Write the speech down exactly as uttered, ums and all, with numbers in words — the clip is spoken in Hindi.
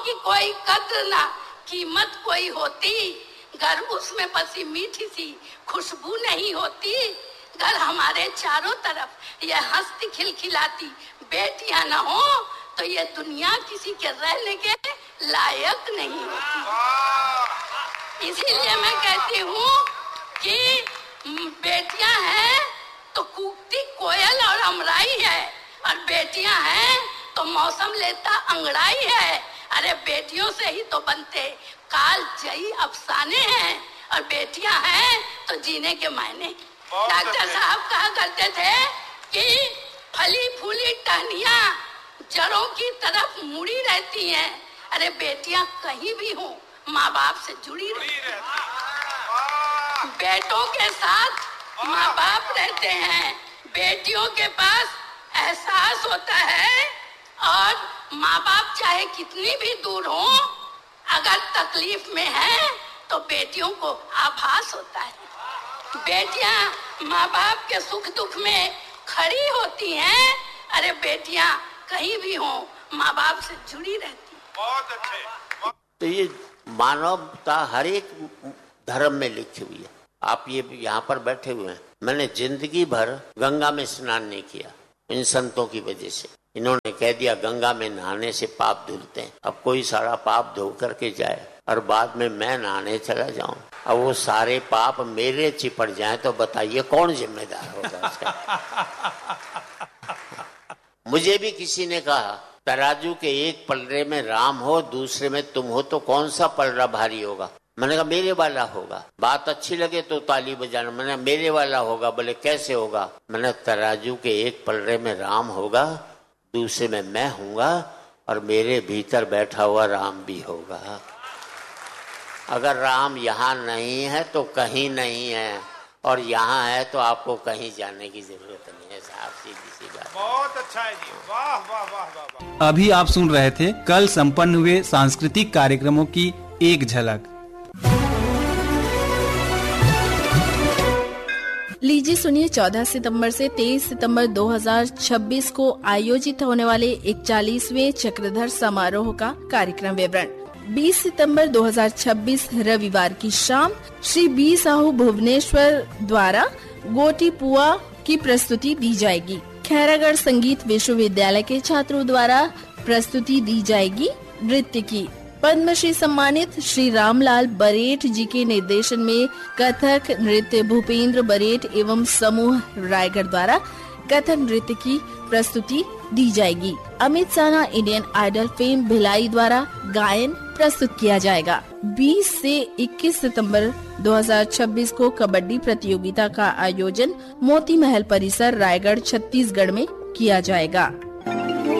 की कोई कद्र ना कीमत कोई होती, घर उसमें बसी मीठी सी खुशबू नहीं होती, घर हमारे चारों तरफ ये हंसती खिलखिलाती बेटियां न हो तो ये दुनिया किसी के रहने के लायक नहीं होती। इसीलिए मैं कहती हूँ कि बेटियां हैं तो कूकती कोयल और अमराई है, और बेटियां हैं तो मौसम लेता अंगड़ाई है। अरे बेटियों से ही तो बनते काल जयी अफसाने हैं, और बेटियां हैं तो जीने के मायने। डॉक्टर साहब कहा करते थे कि फली फूली टहनियां जड़ों की तरफ मुड़ी रहती हैं। अरे बेटियां कहीं भी हो माँ बाप से जुड़ी रहती हैं, बेटों के साथ माँ बाप रहते हैं, बेटियों के पास एहसास होता है, और माँ बाप चाहे कितनी भी दूर हो अगर तकलीफ में है तो बेटियों को आभास होता है। बेटियां माँ बाप के सुख दुख में खड़ी होती हैं। अरे बेटियां कहीं भी हो माँ बाप से जुड़ी रहती। बहुत अच्छे। तो ये मानवता हर एक धर्म में लिखी हुई है। आप ये यहाँ पर बैठे हुए हैं, मैंने जिंदगी भर गंगा में स्नान नहीं किया इन संतों की वजह से। इन्होंने कह दिया गंगा में नहाने से पाप धुलते हैं। अब कोई सारा पाप धो करके जाए और बाद में मैं नहाने चला जाऊं, अब वो सारे पाप मेरे चिपट जाएं तो बताइए कौन जिम्मेदार होगा उसका? मुझे भी किसी ने कहा तराजू के एक पलड़े में राम हो दूसरे में तुम हो तो कौन सा पलड़ा भारी होगा? मैंने कहा मेरे वाला होगा। बात अच्छी लगे तो ताली बजाना। मैंने मेरे वाला होगा। बोले कैसे होगा? मैंने तराजू के एक पलड़े में राम होगा, दूसरे में मैं हूँगा, और मेरे भीतर बैठा हुआ राम भी होगा। अगर राम यहाँ नहीं है तो कहीं नहीं है, और यहाँ है तो आपको कहीं जाने की जरूरत नहीं है साहब, सीधी सी बात। बहुत अच्छा है जी, वाह वाह वाह वाह। अभी आप सुन रहे थे कल संपन्न हुए सांस्कृतिक कार्यक्रमों की एक झलक। लीजिए सुनिए चौदह सितंबर से तेईस सितंबर दो हज़ार छब्बीस को आयोजित होने वाले इकतालीसवें चक्रधर समारोह का कार्यक्रम विवरण। बीस सितंबर दो हज़ार छब्बीस रविवार की शाम श्री बी साहू भुवनेश्वर द्वारा गोटी पुआ की प्रस्तुति दी जाएगी। खैरागढ़ संगीत विश्वविद्यालय के छात्रों द्वारा प्रस्तुति दी जाएगी नृत्य की। पद्मश्री सम्मानित श्री रामलाल बरेठ जी के निर्देशन में कथक नृत्य भूपेंद्र बरेठ एवं समूह रायगढ़ द्वारा कथक नृत्य की प्रस्तुति दी जाएगी। अमित साना इंडियन आइडल फेम भिलाई द्वारा गायन प्रस्तुत किया जाएगा। बीस से इक्कीस सितंबर दो हज़ार छब्बीस को कबड्डी प्रतियोगिता का आयोजन मोती महल परिसर रायगढ़ छत्तीसगढ़ में किया जाएगा।